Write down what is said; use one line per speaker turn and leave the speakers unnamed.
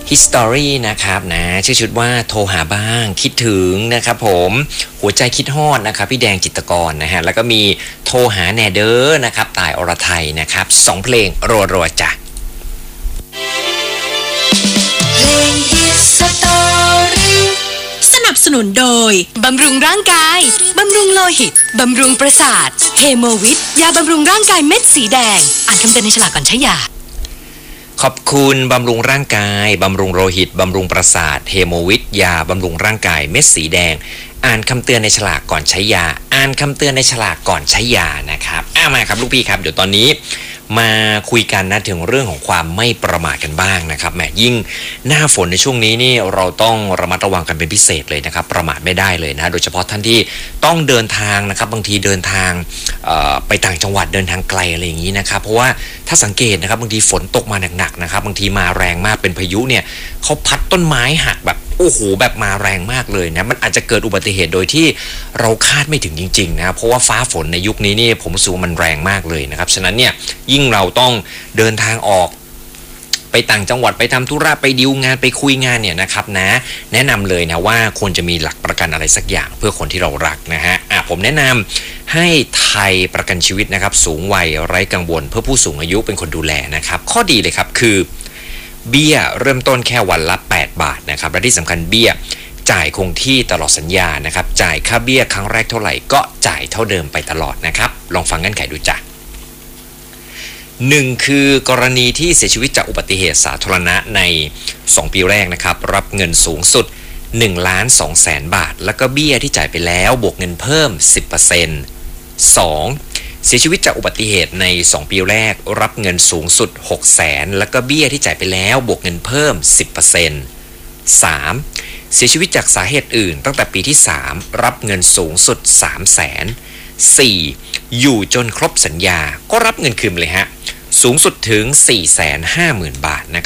History นะครับนะชื่อชุดว่าโทรหาบ้างคิดถึงนะครับผมหัวใจคิดฮอดนะครับพี่แดงจิตรกรนะฮะแล้วก็มีโทรหาแนเดอร์นะครับต่ายอรไทยนะครับ2เพลงรัวๆจ้ะ
เพลง History สนับสนุนโดยบำรุงร่างกายบำรุงโลหิตบำรุงประสาทเฮโมวิทยาบำรุงร่างกายเม็ดสีแดงอ่านคำเตือนในฉลากก่อนใช้ยา
ขอบคุณบำรุงร่างกายบำรุงโลหิตบำรุงประสาทเฮโมวิทยาบำรุงร่างกายเม็ดสีแดงอ่านคำเตือนในฉลากก่อนใช้ยาอ่านคำเตือนในฉลากก่อนใช้ยานะครับมาครับลูกพี่ครับเดี๋ยวตอนนี้มาคุยกันนะถึงเรื่องของความไม่ประมาทกันบ้างนะครับแหมยิ่งหน้าฝนในช่วงนี้นี่เราต้องระมัดระวังกันเป็นพิเศษเลยนะครับประมาทไม่ได้เลยนะโดยเฉพาะท่านที่ต้องเดินทางนะครับบางทีเดินทางไปต่างจังหวัดเดินทางไกลอะไรอย่างนี้นะครับเพราะว่าถ้าสังเกตนะครับบางทีฝนตกมาหนักๆนะครับบางทีมาแรงมากเป็นพายุเนี่ยเขาพัดต้นไม้หักแบบโอ้โหแบบมาแรงมากเลยนะมันอาจจะเกิดอุบัติเหตุโดยที่เราคาดไม่ถึงจริงๆนะเพราะว่าฟ้าฝนในยุคนี้นี่ผมรู้สึกว่ามันแรงมากเลยนะครับฉะนั้นเนี่ยยิ่งเราต้องเดินทางออกไปต่างจังหวัดไปทำธุระไปดีลงานไปคุยงานเนี่ยนะครับนะแนะนำเลยนะว่าควรจะมีหลักประกันอะไรสักอย่างเพื่อคนที่เรารักนะฮะผมแนะนำให้ไทยประกันชีวิตนะครับสูงวัยไร้กังวลเพื่อผู้สูงอายุเป็นคนดูแลนะครับข้อดีเลยครับคือเบี้ยเริ่มต้นแค่วันละ8 บาทนะครับและที่สำคัญเบี้ยจ่ายคงที่ตลอดสัญญานะครับจ่ายค่าเบี้ยครั้งแรกเท่าไหร่ก็จ่ายเท่าเดิมไปตลอดนะครับลองฟังเงื่อนไขดูจ้ะ1คือกรณีที่เสียชีวิตจากอุบัติเหตุสาธารณะใน2ปีแรกนะครับรับเงินสูงสุด 1,200,000 บาทแล้วก็เบี้ยที่จ่ายไปแล้วบวกเงินเพิ่ม 10% 2เสียชีวิตจากอุบัติเหตุใน2ปีแรกรับเงินสูงสุด 600,000แล้วก็เบี้ยที่จ่ายไปแล้วบวกเงินเพิ่ม 10% 3เสียชีวิตจากสาเหตุอื่นตั้งแต่ปีที่3รับเงินสูงสุด 300,000 4อยู่จนครบสัญญาก็รับเงินคืนเลยฮะสูงสุดถึง 450,000 บาทนะครับ